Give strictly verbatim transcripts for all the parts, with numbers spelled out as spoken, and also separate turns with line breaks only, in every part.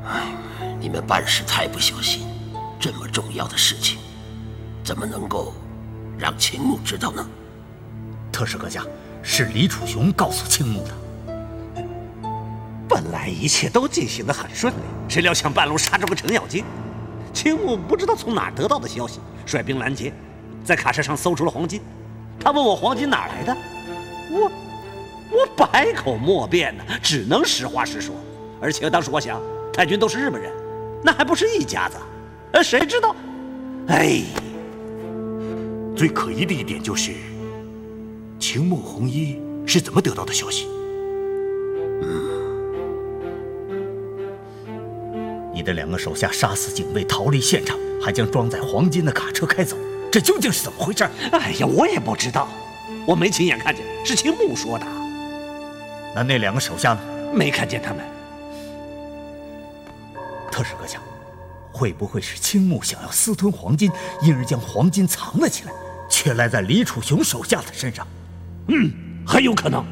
哎，你们办事太不小心，这么重要的事情，怎么能够让青木知道呢？
特使阁下，是李楚雄告诉青木的。
本来一切都进行得很顺利，谁料想半路杀出个程咬金。青木不知道从哪儿得到的消息，率兵拦截，在卡车上搜出了黄金。他问我黄金哪儿来的，我我百口莫辩呢，只能实话实说。而且当时我想，太君都是日本人，那还不是一家子？呃，谁知道？哎，
最可疑的一点就是，青木红一是怎么得到的消息？你的两个手下杀死警卫，逃离现场，还将装载黄金的卡车开走，这究竟是怎么回事？
哎呀，我也不知道，我没亲眼看见，是青木说的。
那那两个手下呢？
没看见他们。
特使阁下，会不会是青木想要私吞黄金，因而将黄金藏了起来，却赖在李楚雄手下的身上？
嗯，很有可能。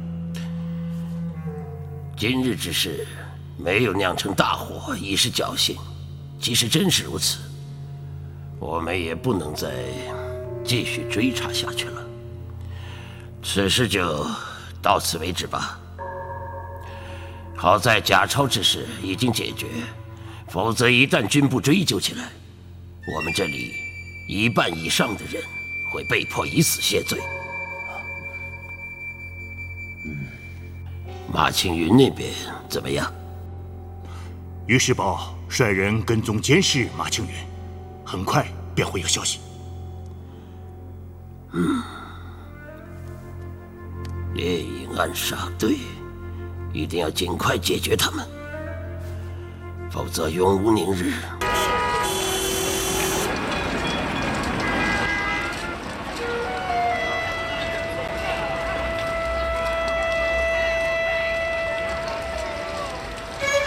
今日之事没有酿成大祸，已是侥幸。即使真是如此，我们也不能再继续追查下去了。此事就到此为止吧。好在假钞之事已经解决，否则一旦军部追究起来，我们这里一半以上的人会被迫以死谢罪。嗯，马青云那边怎么样？
于世宝率人跟踪监视马青云，很快便会有消息。
嗯，猎鹰暗杀，对，一定要尽快解决他们，否则永无宁日。